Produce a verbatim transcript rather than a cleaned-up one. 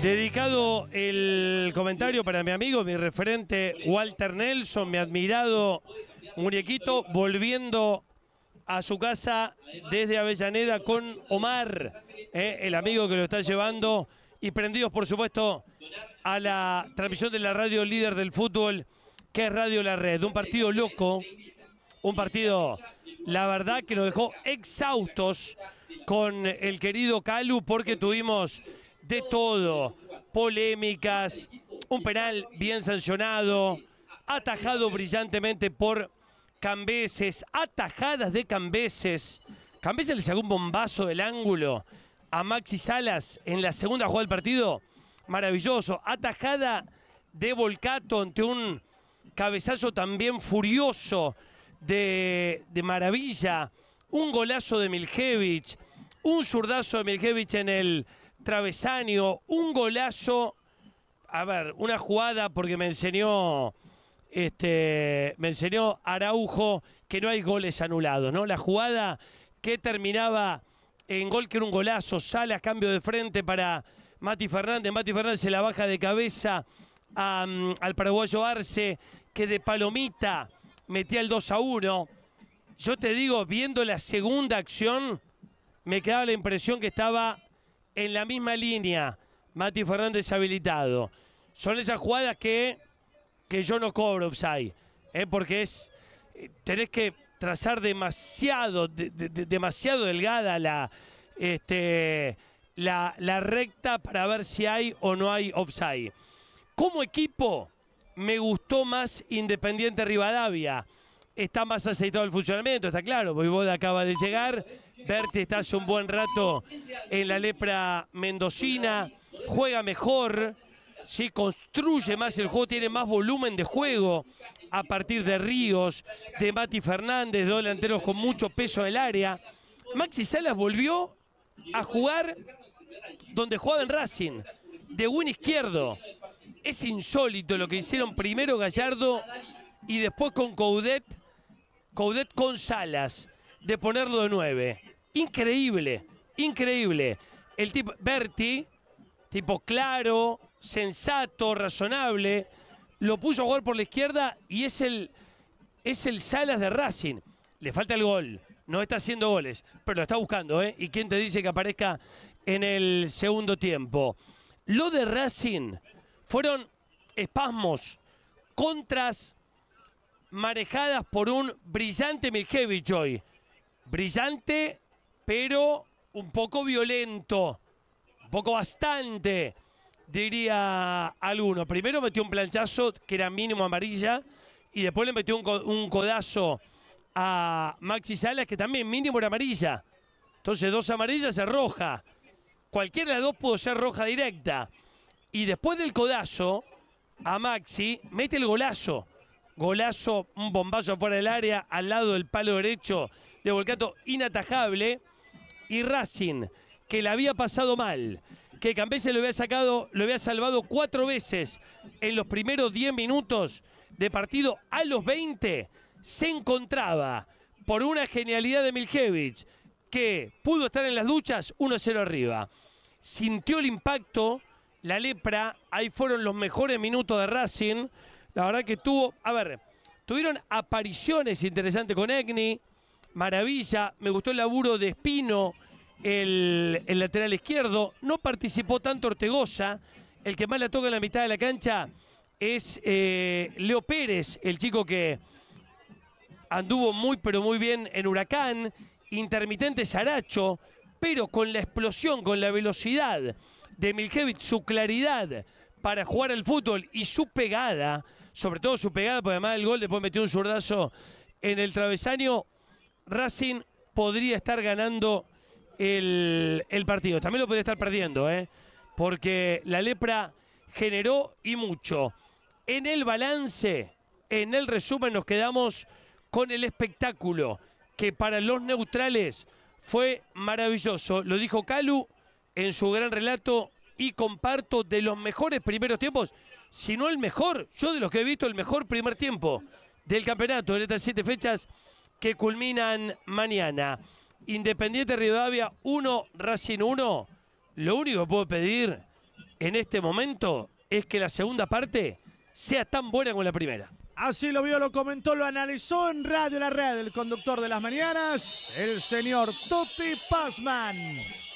Dedicado el comentario para mi amigo, mi referente Walter Nelson, mi admirado muñequito, volviendo a su casa desde Avellaneda con Omar, eh, el amigo que lo está llevando, y prendidos, por supuesto, a la transmisión de la radio líder del fútbol, que es Radio La Red. Un partido loco, un partido, la verdad, que nos dejó exhaustos con el querido Calu, porque tuvimos de todo, polémicas, un penal bien sancionado, atajado brillantemente por Cambeses, atajadas de Cambeses. Cambeses le sacó un bombazo del ángulo a Maxi Salas en la segunda jugada del partido, maravilloso. Atajada de Volcato ante un cabezazo también furioso de, de Maravilla, un golazo de Miljevich, un zurdazo de Miljevich en el travesaño, un golazo, a ver, una jugada, porque me enseñó este me enseñó Araujo que no hay goles anulados, ¿no? La jugada que terminaba en gol, que era un golazo, Salas, cambio de frente para Mati Fernández, Mati Fernández se la baja de cabeza a, um, al paraguayo Arce, que de palomita metía el dos a uno. Yo te digo, viendo la segunda acción, me quedaba la impresión que estaba en la misma línea Mati Fernández habilitado. Son esas jugadas que, que yo no cobro offside, ¿eh? Porque es, tenés que trazar demasiado, de, de, demasiado delgada la, este, la, la recta para ver si hay o no hay offside. Como equipo, me gustó más Independiente Rivadavia. Está más aceitado el funcionamiento, está claro. Voivoda acaba de llegar. Berti está hace un buen rato en la lepra mendocina. Juega mejor, ¿sí? Construye más el juego, tiene más volumen de juego a partir de Ríos, de Mati Fernández, dos delanteros con mucho peso en el área. Maxi Salas volvió a jugar donde jugaba en Racing, de win izquierdo. Es insólito lo que hicieron primero Gallardo y después con Coudet. Coudet con Salas, de ponerlo de nueve. Increíble, increíble. El tipo Berti, tipo claro, sensato, razonable, lo puso a jugar por la izquierda y es el, es el Salas de Racing. Le falta el gol, no está haciendo goles, pero lo está buscando, ¿eh? ¿Y quién te dice que aparezca en el segundo tiempo? Lo de Racing fueron espasmos, contras, manejadas por un brillante Miljevich hoy. Brillante, pero un poco violento. Un poco bastante, diría alguno. Primero metió un planchazo que era mínimo amarilla y después le metió un, un codazo a Maxi Salas que también mínimo era amarilla. Entonces dos amarillas es roja. Cualquiera de las dos pudo ser roja directa. Y después del codazo a Maxi mete el golazo. Golazo, un bombazo fuera del área, al lado del palo derecho de Volcato, inatajable. Y Racing, que le había pasado mal, que Cambeses lo había sacado, lo había salvado cuatro veces en los primeros diez minutos de partido, a los veinte se encontraba por una genialidad de Miljevich, que pudo estar en las duchas uno a cero arriba. Sintió el impacto, la lepra, ahí fueron los mejores minutos de Racing. La verdad que tuvo, a ver, tuvieron apariciones interesantes con Egni, Maravilla, me gustó el laburo de Espino, el, el lateral izquierdo, no participó tanto Ortegoza, el que más la toca en la mitad de la cancha es eh, Leo Pérez, el chico que anduvo muy pero muy bien en Huracán, intermitente Saracho, pero con la explosión, con la velocidad de Miljevich, su claridad para jugar al fútbol y su pegada, sobre todo su pegada, porque además del gol después metió un zurdazo en el travesaño, Racing podría estar ganando el, el partido. También lo podría estar perdiendo, ¿eh? Porque la lepra generó y mucho. En el balance, en el resumen, nos quedamos con el espectáculo, que para los neutrales fue maravilloso. Lo dijo Calu en su gran relato, y comparto, de los mejores primeros tiempos, si no el mejor, yo de los que he visto, el mejor primer tiempo del campeonato, de estas siete fechas que culminan mañana. Independiente Rivadavia uno, Racing uno. Lo único que puedo pedir en este momento es que la segunda parte sea tan buena como la primera. Así lo vio, lo comentó, lo analizó en Radio La Red, el conductor de las mañanas, el señor Tuti Pazman.